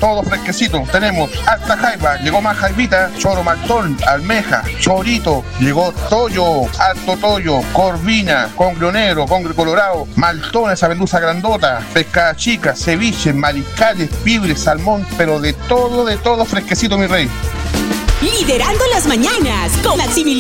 todo fresquecito. Tenemos hasta jaiba, llegó más jaibita, choro maltón, almeja, chorito, llegó toyo, alto toyo, corvina, congrio negro, congrio colorado, maltón, esa veluza grandota, pescada chica, ceviche, mariscales, pibres, salmón, pero de todo fresquecito, mi rey. Liderando las mañanas con Maximiliano